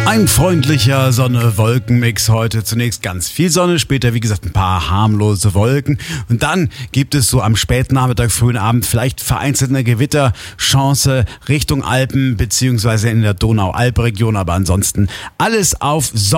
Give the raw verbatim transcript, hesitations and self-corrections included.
Ein freundlicher Sonne-Wolken-Mix heute. Zunächst ganz viel Sonne, später wie gesagt ein paar harmlose Wolken. Und dann gibt es so am späten Nachmittag, frühen Abend vielleicht vereinzelt eine Gewitterchance Richtung Alpen beziehungsweise in der Donau-Alp-Region. Aber ansonsten alles auf Sonne.